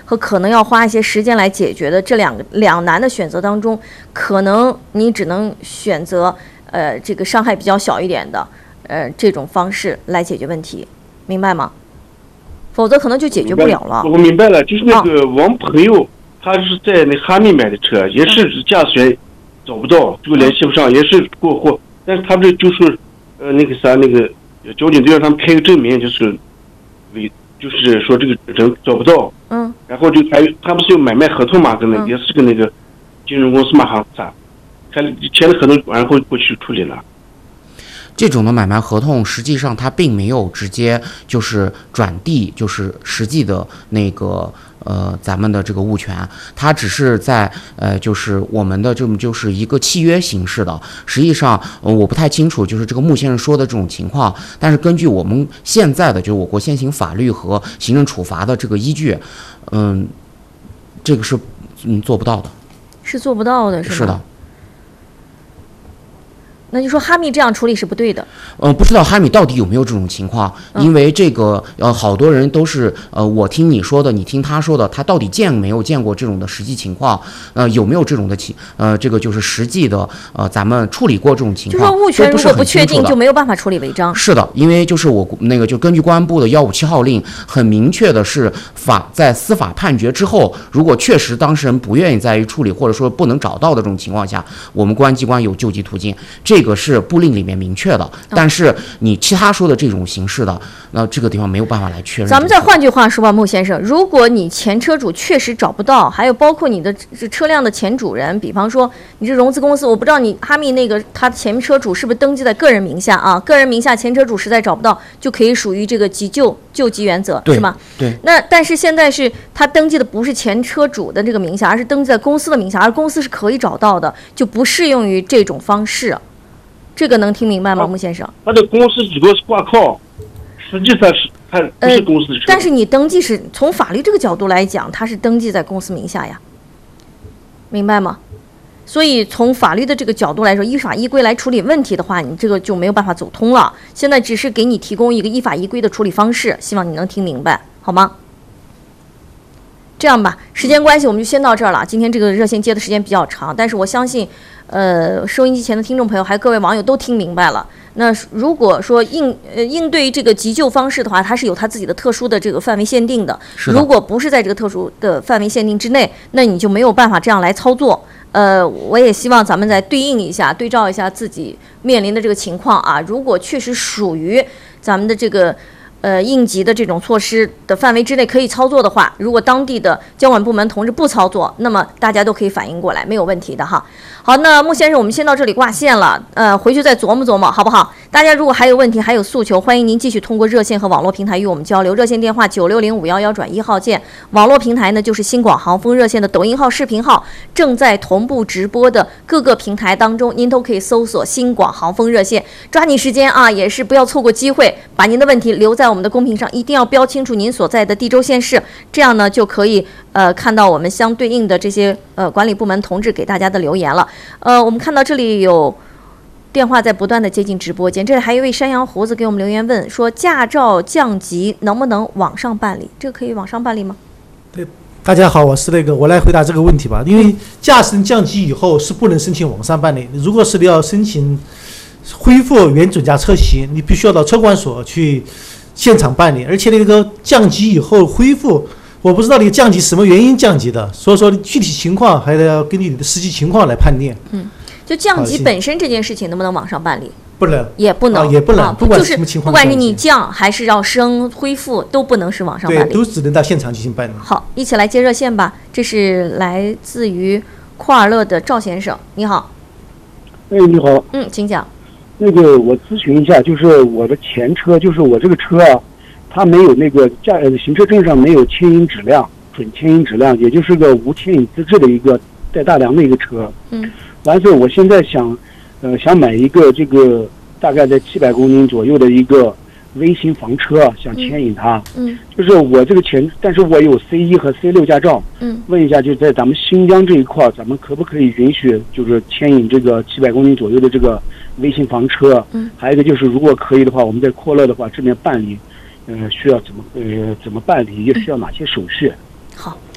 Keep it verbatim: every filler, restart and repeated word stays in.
和可能要花一些时间来解决的这两个两难的选择当中，可能你只能选择呃这个伤害比较小一点的呃这种方式来解决问题，明白吗？否则可能就解决不了了。 我明白了，就是那个我们朋友，他是在那哈密买的车，也是驾驶员找不到，这个联系不上，也是过户，但是他们这就是呃那个啥那个交警队让他们开个证明，就是为就是说这个人找不到， 嗯， 然后就还有他不是有买卖合同嘛，跟那、嗯、也是跟那个金融公司马上啥，签签了合同，然后过去处理了。 这种的买卖合同，实际上它并没有直接就是转递，就是实际的那个呃咱们的这个物权，它只是在呃就是我们的这么就是一个契约形式的。实际上、呃、我不太清楚就是这个穆先生说的这种情况，但是根据我们现在的就是我国现行法律和行政处罚的这个依据，嗯，这个是嗯做不到的， 是做不到的，是吗？ 是的。 那就说哈密这样处理是不对的。 嗯、呃，不知道哈密到底有没有这种情况，因为这个呃，好多人都是呃，我听你说的，你听他说的，他到底见没有见过这种的实际情况？呃，有没有这种的情呃，这个就是实际的呃，咱们处理过这种情况？ 就说物权如果不确定，就没有办法处理违章。 是的，因为就是我那个就根据公安部的幺五七号令，很明确的是法在司法判决之后，如果确实当事人不愿意再于处理，或者说不能找到的这种情况下，我们公安机关有救济途径。这个是部令里面明确的，但是你其他说的这种形式的，那这个地方没有办法来确认。 咱们再换句话说吧，穆先生，如果你前车主确实找不到，还有包括你的车辆的前主人，比方说你这融资公司，我不知道你哈密那个他前车主是不是登记在个人名下啊？个人名下前车主实在找不到，就可以属于这个急救救急原则，是吗？ 对。 那但是现在是他登记的不是前车主的这个名下，而是登记在公司的名下，而公司是可以找到的，就不适用于这种方式。这个能听明白吗，穆先生？ 他的公司只不过是挂靠，实际上是他不是公司的车、呃。 但是你登记是从法律这个角度来讲，它是登记在公司名下呀，明白吗？所以从法律的这个角度来说，依法依规来处理问题的话，你这个就没有办法走通了。现在只是给你提供一个依法依规的处理方式，希望你能听明白，好吗？这样吧，时间关系我们就先到这儿了。今天这个热线接的时间比较长，但是我相信呃，收音机前的听众朋友还有各位网友都听明白了。那如果说应呃应对这个急救方式的话，它是有它自己的特殊的这个范围限定的。如果不是在这个特殊的范围限定之内，那你就没有办法这样来操作。呃，我也希望咱们再对应一下，对照一下自己面临的这个情况啊。如果确实属于咱们的这个呃应急的这种措施的范围之内可以操作的话，如果当地的监管部门同志不操作，那么大家都可以反应过来，没有问题的哈。好，那穆先生，我们先到这里挂线了，呃，回去再琢磨琢磨，好不好？大家如果还有问题，还有诉求，欢迎您继续通过热线和网络平台与我们交流。热线电话九六零五幺幺转一号键，网络平台呢就是新广航风热线的抖音号、视频号，正在同步直播的各个平台当中，您都可以搜索新广航风热线，抓紧时间啊，也是不要错过机会，把您的问题留在我们的公屏上，一定要标清楚您所在的地州县市，这样呢就可以呃看到我们相对应的这些呃管理部门同志给大家的留言了。呃，我们看到这里有电话在不断的接近直播间，这里还有一位山羊胡子给我们留言问说，驾照降级能不能网上办理？这个可以网上办理吗？ 对，大家好，我是那个我来回答这个问题吧。因为驾驶证降级以后是不能申请网上办理，如果是你要申请恢复原准驾车型，你必须要到车管所去现场办理，而且那个降级以后恢复，我不知道你降级什么原因降级的，所以说具体情况还得要根据你的实际情况来判定。 嗯，就降级本身这件事情能不能网上办理？ 不能， 也不能， 啊、也不能， 啊、 不管什么情况， 不管是你降还是要升恢复，都不能是网上办理， 对，都只能到现场进行办理。 好，一起来接热线吧。这是来自于库尔勒的赵先生，你好。 哎，你好。 嗯，请讲。 那个我咨询一下，就是我的前车，就是我这个车啊，它没有那个驾行车证上没有牵引质量，准牵引质量，也就是个无牵引资质的一个带大梁的一个车。 嗯。 完事，我现在想，呃，想买一个这个大概在七百公斤左右的一个微型房车，想牵引它。 嗯。 就是我这个前，但是我有 C 一 和 C 六驾照。 嗯。 问一下，就在咱们新疆这一块，咱们可不可以允许，就是牵引这个七百公斤左右的这个微型房车？ 嗯。 还有一个就是，如果可以的话，我们在阔乐的话，这边办理，呃，需要怎么呃怎么办理，又需要哪些手续？ 好。